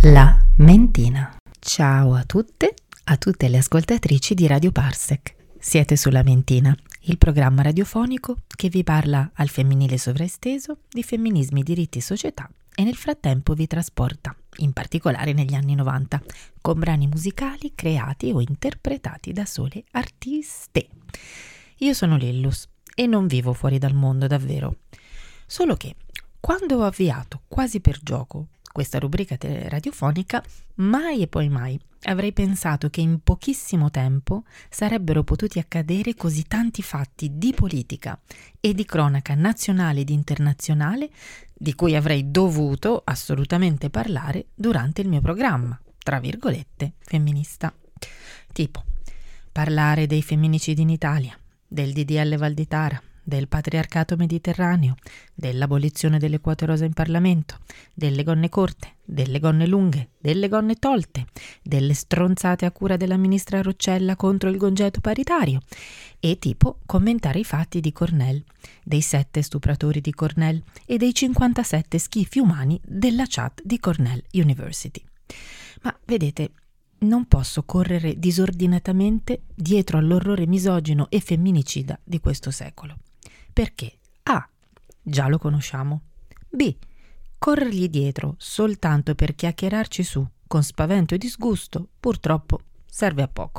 La Mentina. Ciao a tutte le ascoltatrici di Radio Parsec. Siete sulla Mentina, il programma radiofonico che vi parla al femminile sovraesteso di femminismi, diritti e società e nel frattempo vi trasporta, in particolare negli anni 90, con brani musicali creati o interpretati da sole artiste. Io sono Lillus e non vivo fuori dal mondo davvero. Solo che quando ho avviato quasi per gioco questa rubrica radiofonica, mai e poi mai avrei pensato che in pochissimo tempo sarebbero potuti accadere così tanti fatti di politica e di cronaca nazionale ed internazionale di cui avrei dovuto assolutamente parlare durante il mio programma, tra virgolette, femminista. Tipo, parlare dei femminicidi in Italia, del DDL Valditara, del patriarcato mediterraneo, dell'abolizione delle quote rosa in Parlamento, delle gonne corte, delle gonne lunghe, delle gonne tolte, delle stronzate a cura della ministra Roccella contro il congedo paritario e tipo commentare i fatti di Cornell, dei 7 stupratori di Cornell e dei 57 schifi umani della chat di Cornell University. Ma vedete, non posso correre disordinatamente dietro all'orrore misogino e femminicida di questo secolo. Perché A. Già lo conosciamo. B. Corrergli dietro soltanto per chiacchierarci su con spavento e disgusto purtroppo serve a poco.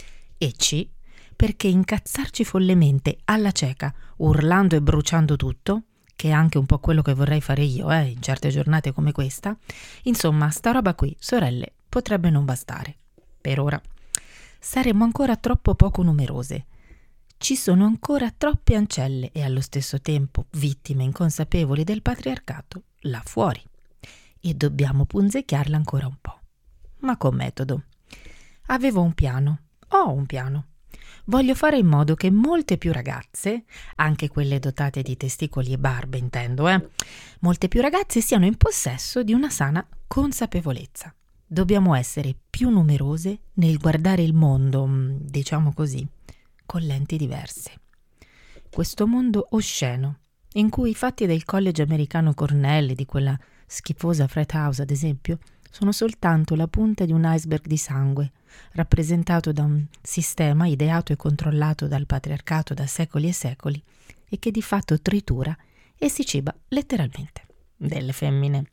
E C. Perché incazzarci follemente alla cieca, urlando e bruciando tutto, che è anche un po' quello che vorrei fare io in certe giornate come questa, insomma sta roba qui, sorelle, potrebbe non bastare. Per ora saremmo ancora troppo poco numerose. Ci sono ancora troppe ancelle e allo stesso tempo vittime inconsapevoli del patriarcato là fuori. E dobbiamo punzecchiarla ancora un po'. Ma con metodo. Avevo un piano. Ho un piano. Voglio fare in modo che molte più ragazze, anche quelle dotate di testicoli e barbe intendo, molte più ragazze siano in possesso di una sana consapevolezza. Dobbiamo essere più numerose nel guardare il mondo, diciamo così, con lenti diverse. Questo mondo osceno, in cui i fatti del college americano Cornell e di quella schifosa frat house, ad esempio, sono soltanto la punta di un iceberg di sangue, rappresentato da un sistema ideato e controllato dal patriarcato da secoli e secoli e che di fatto tritura e si ciba letteralmente delle femmine.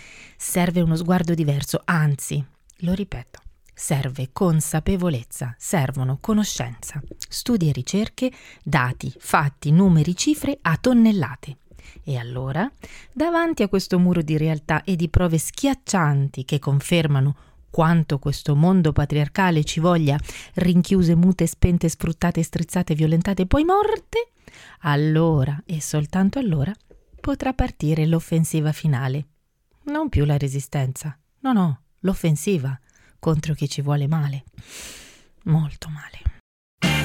Serve uno sguardo diverso, anzi, lo ripeto, serve consapevolezza, servono conoscenza, studi e ricerche, dati, fatti, numeri, cifre a tonnellate. E allora, davanti a questo muro di realtà e di prove schiaccianti che confermano quanto questo mondo patriarcale ci voglia rinchiuse, mute, spente, sfruttate, strizzate, violentate e poi morte, allora e soltanto allora potrà partire l'offensiva finale. Non più la resistenza, no, l'offensiva contro chi ci vuole male, molto male.